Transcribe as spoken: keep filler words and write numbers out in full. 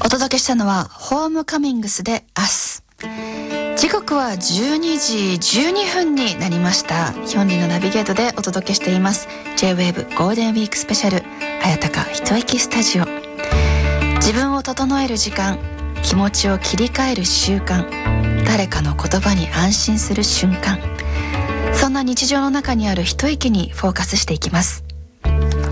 お届けしたのはホームカミングスで明日。時刻はじゅうにじじゅうにふんになりました。ヒョンリのナビゲートでお届けしています J-ウェーブ ゴールデンウィークスペシャル綾鷹一息スタジオ。自分を整える時間、気持ちを切り替える習慣、誰かの言葉に安心する瞬間、そんな日常の中にある一息にフォーカスしていきます。